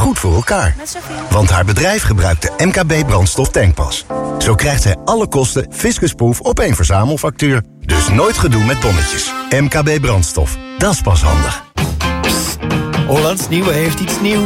goed voor elkaar. Want haar bedrijf gebruikt de MKB brandstof tankpas. Zo krijgt zij alle kosten fiscusproof op één verzamelfactuur. Dus nooit gedoe met tonnetjes. MKB brandstof, dat is pas handig. Hollands Nieuwe heeft iets nieuws.